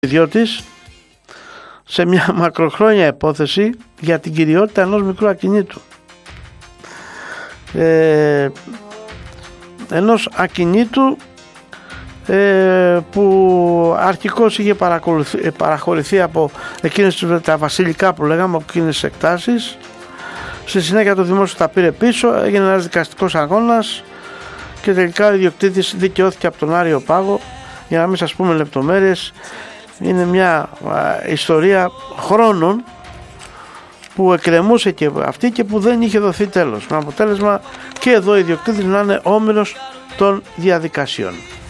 ιδιώτης σε μια μακροχρόνια υπόθεση για την κυριότητα ενός μικρού ακινήτου. Ενός ακινήτου που αρχικώς είχε παραχωρηθεί από εκείνες τα βασιλικά που λέγαμε, από εκείνες τις εκτάσεις. Στη συνέχεια το δημόσιο τα πήρε πίσω, έγινε ένας δικαστικός αγώνας και τελικά ο ιδιοκτήτης δικαιώθηκε από τον Άριο Πάγο. Για να μην σας πούμε λεπτομέρειες, είναι μια ιστορία χρόνων που εκκρεμούσε και αυτή και που δεν είχε δοθεί τέλος, με αποτέλεσμα και εδώ ο ιδιοκτήτης να είναι όμηρος των διαδικασιών.